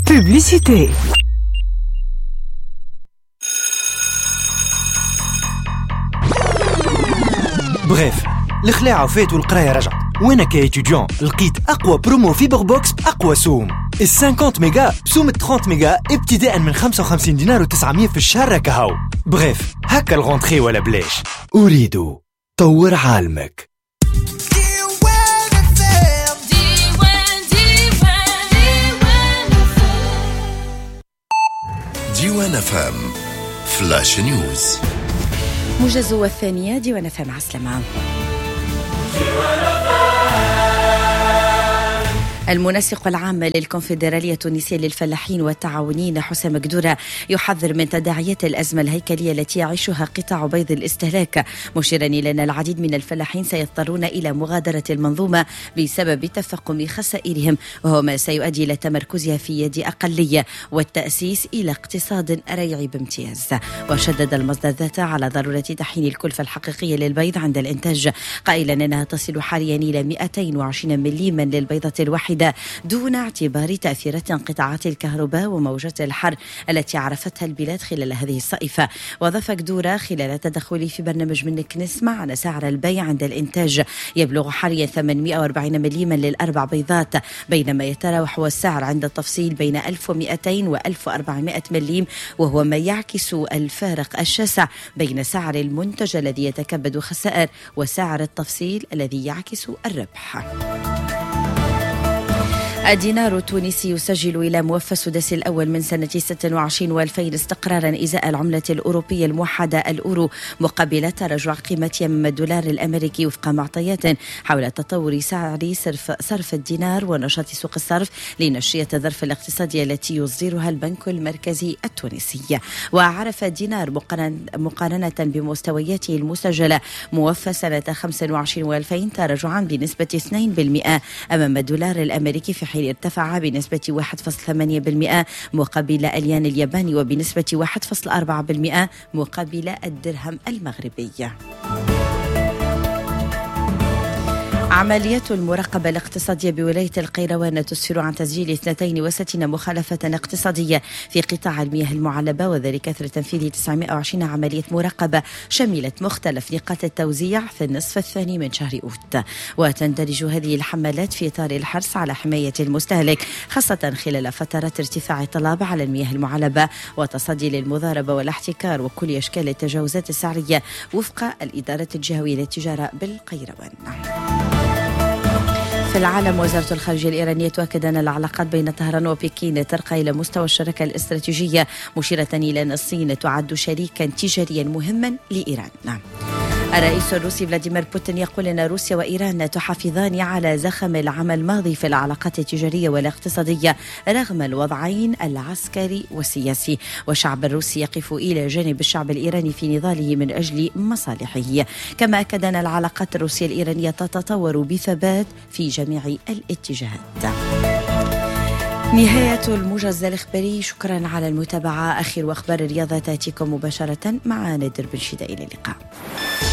Publicité. بريف، الخلاعة فات والقراية رجعت، وانا كايتوديون لقيت اقوى برومو فيبر بوكس باقوى سوم. ال 50 ميجا بسوم 30 ميجا ابتداء من 55 دينار و900 في الشهر كهو. بريف، هكا الغونتخي ولا بلاش. اريد طور عالمك. ديوان فام فلاش نيوز. موجز والثانية ديوان فام عسلامة. المنسق العام للكونفدرالية التونسية للفلاحين والتعاونين حسام قدورة يحذر من تداعيات الأزمة الهيكلية التي يعيشها قطاع بيض الاستهلاك، مشيرا إلى أن العديد من الفلاحين سيضطرون إلى مغادرة المنظومة بسبب تفاقم خسائرهم، وهو ما سيؤدي إلى تمركزها في يد أقلية والتأسيس إلى اقتصاد ريعي بامتياز. وشدد المصدر ذاته على ضرورة تحيين الكلفة الحقيقية للبيض عند الإنتاج، قائلا أنها تصل حاليا إلى 220 مليما للبيضة الواحدة دون اعتبار تأثيرات انقطاعات الكهرباء وموجات الحر التي عرفتها البلاد خلال هذه الصيفة. وضاف قدورة خلال تدخله في برنامج منك نسمع أن سعر البيع عند الإنتاج يبلغ حاليا 840 مليما للأربع بيضات، بينما يتراوح السعر عند التفصيل بين 1200 و 1400 مليم، وهو ما يعكس الفارق الشاسع بين سعر المنتج الذي يتكبد خسائر وسعر التفصيل الذي يعكس الربح. الدينار التونسي يسجل إلى موفى السداس الأول من سنة 26 و2000 استقرارا إزاء العملة الأوروبية الموحدة الأورو، مقابل تراجع قيمتها من الدولار الأمريكي وفق معطيات حول تطور سعر صرف الدينار ونشاط سوق الصرف لنشرية الظرف الاقتصادية التي يصدرها البنك المركزي التونسي. وعرف الدينار مقارنة بمستوياته المسجلة موفى سنة 25 و2000 تراجعا بنسبة 2% أمام الدولار الأمريكي، في حين ارتفع بنسبة 1.8% مقابل الين الياباني وبنسبة 1.4% مقابل الدرهم المغربي. عمليات المراقبة الاقتصادية بولاية القيروان تسفر عن تسجيل 62 مخالفة اقتصادية في قطاع المياه المعلبة، وذلك إثر تنفيذ 920 عملية مراقبة شملت مختلف نقاط التوزيع في النصف الثاني من شهر أوت. وتندرج هذه الحملات في إطار الحرص على حماية المستهلك، خاصة خلال فترات ارتفاع الطلب على المياه المعلبة وتصدي للمضاربة والاحتكار وكل أشكال التجاوزات السعرية وفق الإدارة الجهوية للتجارة بالقيروان. في العالم، وزارة الخارجية الإيرانية تؤكد أن العلاقات بين طهران وبكين ترقى إلى مستوى الشراكة الاستراتيجية، مشيرة إلى أن الصين تعد شريكا تجاريا مهما لإيران. الرئيس الروسي فلاديمير بوتين يقول أن روسيا وإيران تحافظان على زخم العام الماضي في العلاقات التجارية والاقتصادية رغم الوضعين العسكري والسياسي، والشعب الروسي يقف إلى جانب الشعب الإيراني في نضاله من أجل مصالحه. كما أكد أن العلاقات الروسية الإيرانية تتطور بثبات في جميع الاتجاهات. نهاية الموجز الإخباري، شكرا على المتابعة. آخر أخبار الرياضة تأتيكم مباشرة مع نادر بن شدة. إلى اللقاء.